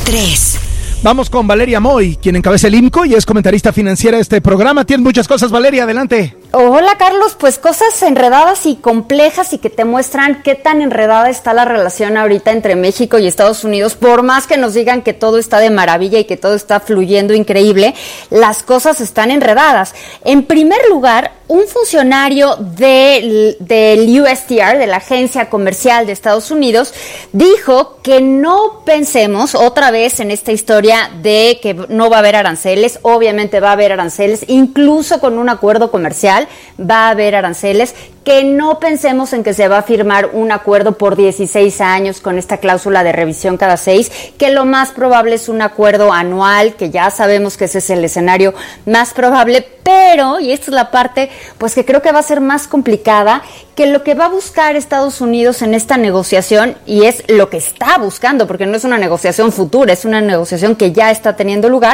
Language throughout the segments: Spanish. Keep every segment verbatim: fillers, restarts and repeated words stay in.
tres. Vamos con Valeria Moy, quien encabeza el I M C O y es comentarista financiera de este programa. Tienes muchas cosas, Valeria, adelante. Hola, Carlos, pues cosas enredadas y complejas y que te muestran qué tan enredada está la relación ahorita entre México y Estados Unidos. Por más que nos digan que todo está de maravilla y que todo está fluyendo increíble, las cosas están enredadas. En primer lugar, un funcionario del, del U S T R, de la Agencia Comercial de Estados Unidos, dijo que no pensemos otra vez en esta historia de que no va a haber aranceles. Obviamente va a haber aranceles, incluso con un acuerdo comercial va a haber aranceles, que no pensemos en que se va a firmar un acuerdo por dieciséis años con esta cláusula de revisión cada seis, que lo más probable es un acuerdo anual, que ya sabemos que ese es el escenario más probable, pero, y esta es la parte pues que creo que va a ser más complicada, que lo que va a buscar Estados Unidos en esta negociación, y es lo que está buscando, porque no es una negociación futura, es una negociación que ya está teniendo lugar,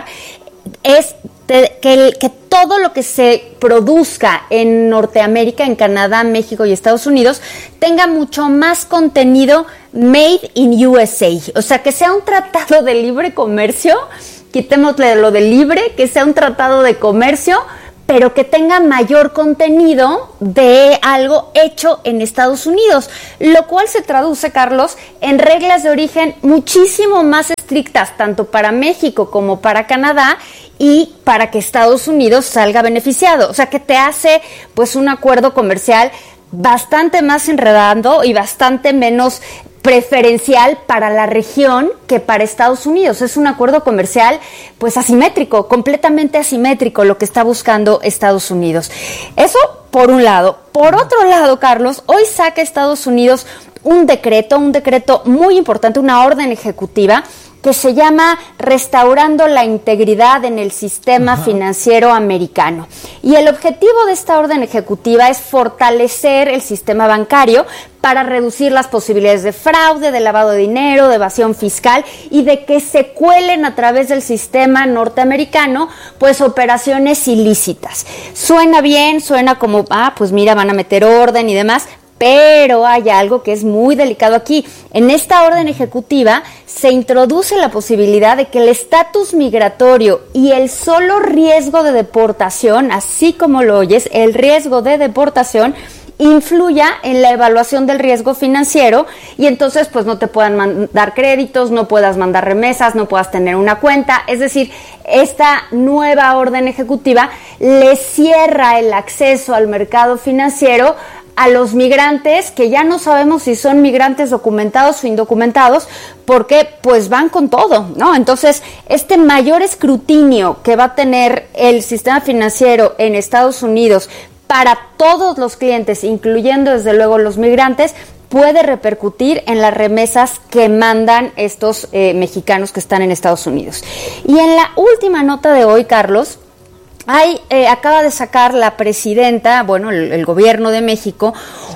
es de, que, el, que todo lo que se produzca en Norteamérica, en Canadá, México y Estados Unidos, tenga mucho más contenido made in U S A. O sea, que sea un tratado de libre comercio, quitémosle lo de libre, que sea un tratado de comercio, pero que tenga mayor contenido de algo hecho en Estados Unidos, lo cual se traduce, Carlos, en reglas de origen muchísimo más estrictas, tanto para México como para Canadá, y para que Estados Unidos salga beneficiado. O sea, que te hace pues un acuerdo comercial bastante más enredado y bastante menos preferencial para la región que para Estados Unidos. Es un acuerdo comercial pues asimétrico, completamente asimétrico lo que está buscando Estados Unidos. Eso por un lado. Por otro lado, Carlos, hoy saca Estados Unidos un decreto, un decreto muy importante, una orden ejecutiva que se llama Restaurando la Integridad en el Sistema Ajá. Financiero Americano. Y el objetivo de esta orden ejecutiva es fortalecer el sistema bancario para reducir las posibilidades de fraude, de lavado de dinero, de evasión fiscal y de que se cuelen a través del sistema norteamericano pues operaciones ilícitas. Suena bien, suena como, ah, pues mira, van a meter orden y demás, pero hay algo que es muy delicado aquí. En esta orden ejecutiva se introduce la posibilidad de que el estatus migratorio y el solo riesgo de deportación, así como lo oyes, el riesgo de deportación, influya en la evaluación del riesgo financiero y entonces pues no te puedan mandar créditos, no puedas mandar remesas, no puedas tener una cuenta. Es decir, esta nueva orden ejecutiva le cierra el acceso al mercado financiero a los migrantes que ya no sabemos si son migrantes documentados o indocumentados, porque pues van con todo, ¿no? Entonces, este mayor escrutinio que va a tener el sistema financiero en Estados Unidos para todos los clientes, incluyendo desde luego los migrantes, puede repercutir en las remesas que mandan estos eh, mexicanos que están en Estados Unidos. Y en la última nota de hoy, Carlos, Hay, eh, acaba de sacar la presidenta, bueno, el, el gobierno de México,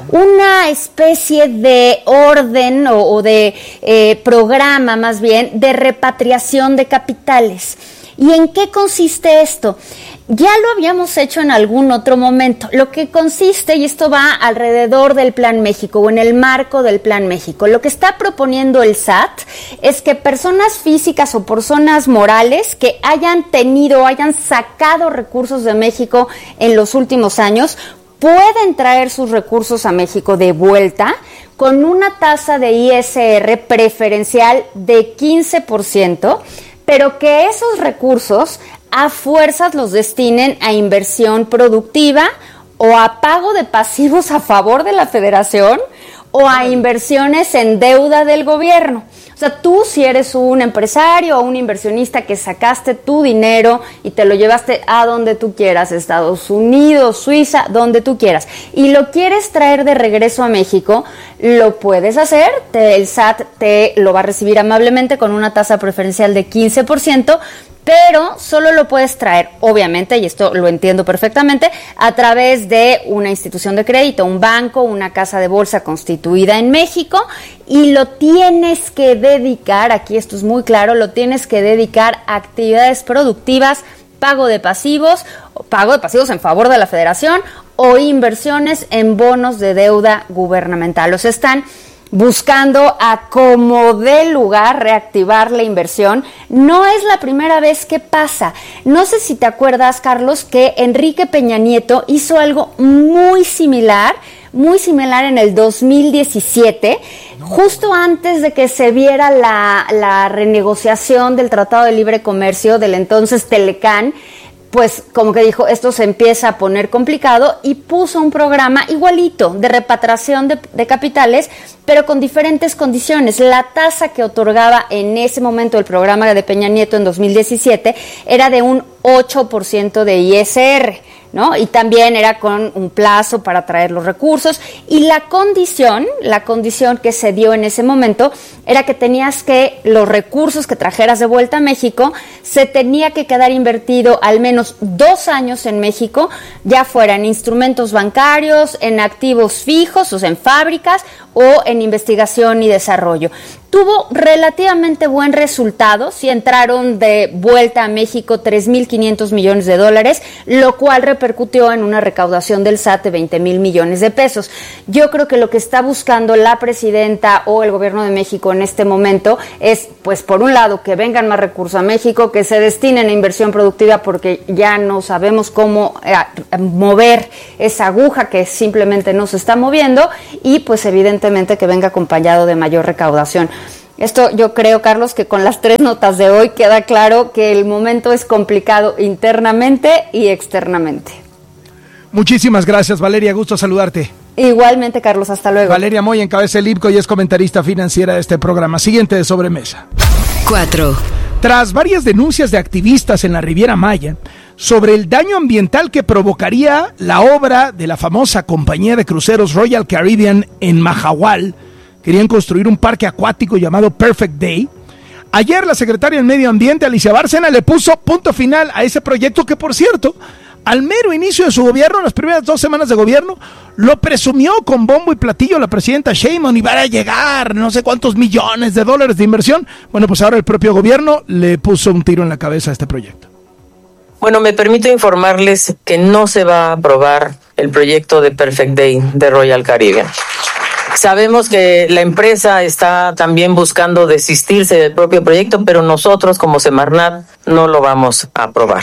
una especie de orden o, o de eh, programa, más bien, de repatriación de capitales. ¿Y en qué consiste esto? Ya lo habíamos hecho en algún otro momento. Lo que consiste, y esto va alrededor del Plan México o en el marco del Plan México, lo que está proponiendo el S A T es que personas físicas o personas morales que hayan tenido, hayan sacado recursos de México en los últimos años, pueden traer sus recursos a México de vuelta con una tasa de I S R preferencial de quince por ciento, pero que esos recursos a fuerzas los destinen a inversión productiva o a pago de pasivos a favor de la federación o a inversiones en deuda del gobierno. O sea, tú si eres un empresario o un inversionista que sacaste tu dinero y te lo llevaste a donde tú quieras, Estados Unidos, Suiza, donde tú quieras, y lo quieres traer de regreso a México, lo puedes hacer. Te, el S A T te lo va a recibir amablemente con una tasa preferencial de quince por ciento, pero solo lo puedes traer, obviamente, y esto lo entiendo perfectamente, a través de una institución de crédito, un banco, una casa de bolsa constituida en México, y lo tienes que dedicar, aquí esto es muy claro, lo tienes que dedicar a actividades productivas, pago de pasivos, pago de pasivos en favor de la federación o inversiones en bonos de deuda gubernamental. O sea, están buscando a como dé lugar reactivar la inversión. No es la primera vez que pasa. No sé si te acuerdas, Carlos, que Enrique Peña Nieto hizo algo muy similar, muy similar en el dos mil diecisiete, no. justo antes de que se viera la, la renegociación del Tratado de Libre Comercio del entonces Telecán. Pues como que dijo, esto se empieza a poner complicado, y puso un programa igualito de repatriación de, de capitales, pero con diferentes condiciones. La tasa que otorgaba en ese momento el programa de Peña Nieto en dos mil diecisiete era de un ocho por ciento de I S R, ¿no? Y también era con un plazo para traer los recursos, y la condición, la condición que se dio en ese momento era que tenías que, los recursos que trajeras de vuelta a México, se tenía que quedar invertido al menos dos años en México, ya fuera en instrumentos bancarios, en activos fijos, o sea, en fábricas, o en investigación y desarrollo. Tuvo relativamente buen resultado, si entraron de vuelta a México tres mil quinientos millones de dólares, lo cual repercutió en una recaudación del S A T de veinte mil millones de pesos. Yo creo que lo que está buscando la presidenta o el gobierno de México en este momento es, pues por un lado, que vengan más recursos a México, que se destinen a inversión productiva, porque ya no sabemos cómo eh, mover esa aguja que simplemente no se está moviendo, y pues evidentemente que venga acompañado de mayor recaudación. Esto yo creo, Carlos, que con las tres notas de hoy queda claro que el momento es complicado internamente y externamente. Muchísimas gracias, Valeria, gusto saludarte. Igualmente, Carlos, hasta luego. Valeria Moy encabeza el I B C O y es comentarista financiera de este programa. Siguiente de sobremesa. cuatro. Tras varias denuncias de activistas en la Riviera Maya sobre el daño ambiental que provocaría la obra de la famosa compañía de cruceros Royal Caribbean en Mahahual, querían construir un parque acuático llamado Perfect Day. Ayer la secretaria del Medio Ambiente, Alicia Bárcena, le puso punto final a ese proyecto que, por cierto, al mero inicio de su gobierno, en las primeras dos semanas de gobierno, lo presumió con bombo y platillo la presidenta Sheinbaum, y van a llegar no sé cuántos millones de dólares de inversión. Bueno, pues ahora el propio gobierno le puso un tiro en la cabeza a este proyecto. Bueno, me permito informarles que no se va a aprobar el proyecto de Perfect Day de Royal Caribbean. Sabemos que la empresa está también buscando desistirse del propio proyecto, pero nosotros como Semarnat no lo vamos a aprobar.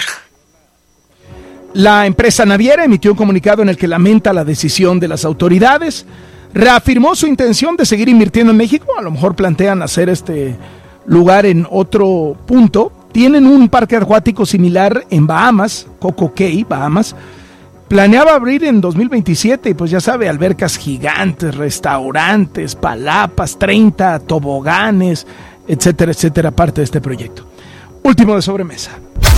La empresa naviera emitió un comunicado en el que lamenta la decisión de las autoridades, reafirmó su intención de seguir invirtiendo en México, a lo mejor plantean hacer este lugar en otro punto. Tienen un parque acuático similar en Bahamas, Coco Cay, Bahamas. Planeaba abrir en dos mil veintisiete y pues ya sabe, albercas gigantes, restaurantes, palapas, treinta toboganes, etcétera, etcétera, parte de este proyecto. Último de sobremesa.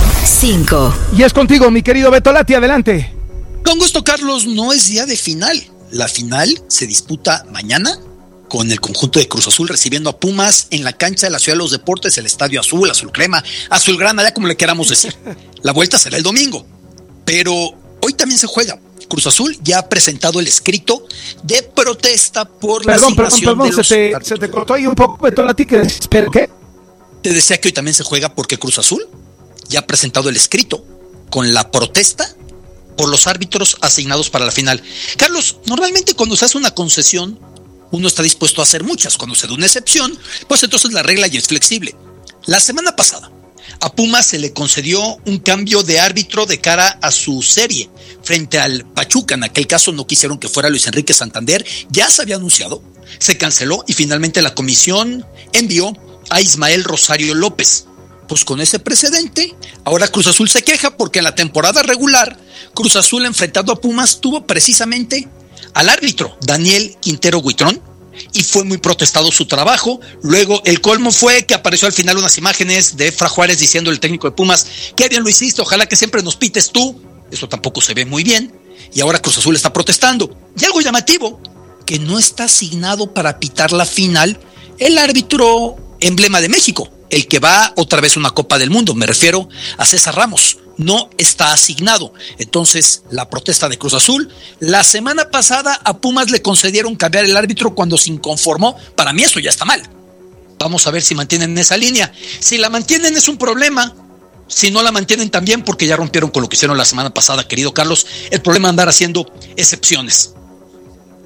cinco. Y es contigo, mi querido Beto Lati, adelante. Con gusto, Carlos, no es día de final. La final se disputa mañana con el conjunto de Cruz Azul recibiendo a Pumas en la cancha de la Ciudad de los Deportes, el Estadio Azul, Azul Crema, Azul Grana, ya como le queramos decir. La vuelta será el domingo, pero hoy también se juega. Cruz Azul ya ha presentado el escrito de protesta por la perdón, asignación perdón, perdón, de los... se te, se te cortó ahí un poco, Beto Lati, que ¿pero qué? Te decía que hoy también se juega porque Cruz Azul ya ha presentado el escrito con la protesta por los árbitros asignados para la final. Carlos, normalmente cuando se hace una concesión, uno está dispuesto a hacer muchas. Cuando se da una excepción, pues entonces la regla ya es flexible. La semana pasada, a Pumas se le concedió un cambio de árbitro de cara a su serie frente al Pachuca. En aquel caso no quisieron que fuera Luis Enrique Santander, ya se había anunciado, se canceló y finalmente la comisión envió a Ismael Rosario López. Pues con ese precedente, ahora Cruz Azul se queja porque en la temporada regular, Cruz Azul enfrentando a Pumas tuvo precisamente al árbitro Daniel Quintero Huitrón y fue muy protestado su trabajo. Luego el colmo fue que apareció al final unas imágenes de Efra Juárez diciendo el técnico de Pumas, qué bien lo hiciste, ojalá que siempre nos pites tú. Eso tampoco se ve muy bien y ahora Cruz Azul está protestando. Y algo llamativo, que no está asignado para pitar la final el árbitro emblema de México, el que va otra vez a una Copa del Mundo, me refiero a César Ramos, no está asignado. Entonces, la protesta de Cruz Azul, la semana pasada a Pumas le concedieron cambiar el árbitro cuando se inconformó. Para mí eso ya está mal. Vamos a ver si mantienen esa línea. Si la mantienen es un problema, si no la mantienen también, porque ya rompieron con lo que hicieron la semana pasada, querido Carlos, el problema es andar haciendo excepciones.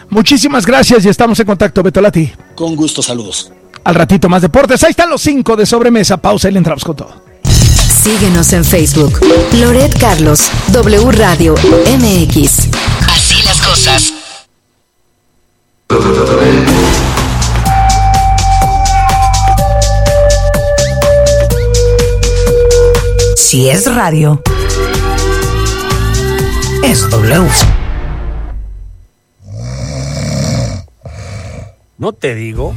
Muchísimas gracias y estamos en contacto, Beto Lati. Con gusto, saludos. Al ratito más deportes. Ahí están los cinco de sobremesa. Pausa y le entramos con todo. Síguenos en Facebook. Loret Carlos, W Radio M X. Así las cosas. Si es radio, es W. ¿No te digo?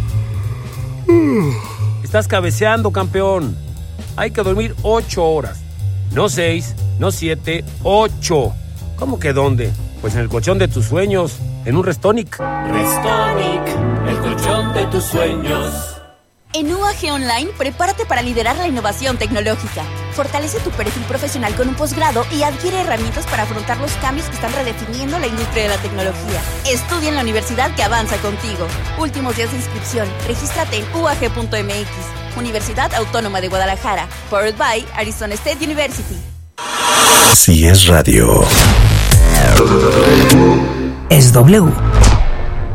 Estás cabeceando, campeón. Hay que dormir ocho horas. No seis, no siete, ocho. ¿Cómo que dónde? Pues en el colchón de tus sueños, en un Restonic. Restonic, el colchón de tus sueños. En U A G Online, prepárate para liderar la innovación tecnológica. Fortalece tu perfil profesional con un posgrado y adquiere herramientas para afrontar los cambios que están redefiniendo la industria de la tecnología. Estudia en la universidad que avanza contigo. Últimos días de inscripción. Regístrate en U A G punto M X. Universidad Autónoma de Guadalajara. Powered by Arizona State University. Si es radio, es W.